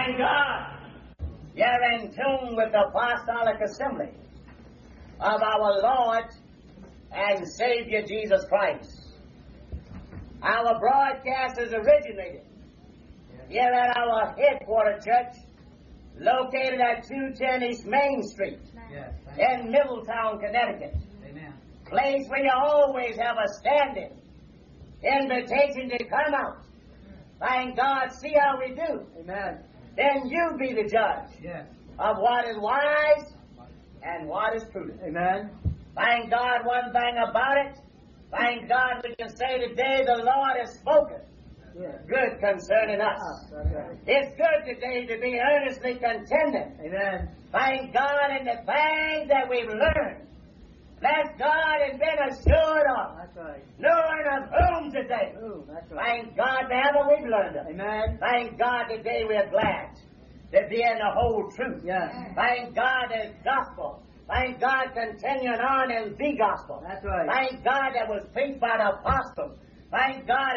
Thank God. You're in tune with the apostolic assembly of our Lord and Savior Jesus Christ. Our broadcast is originated here at our headquarters church, located at 210 East Main Street in Middletown, Connecticut. Amen. Place where you always have a standing invitation to come out. Thank God, see how we do. Amen. Then you be the judge of what is wise and what is prudent. Amen. Thank God one thing about it. Thank God we can say today the Lord has spoken good concerning us. It's good today to be earnestly contending. Amen. Thank God in the things that we've learned. Bless God and been assured of. That's right. Knowing of whom today. Ooh, that's right. Thank God never we've learned of. Amen. Thank God today we're glad to be in the whole truth. Yes. Thank God the gospel. Thank God continuing on in the gospel. That's right. Thank God that was preached by the apostles. Thank God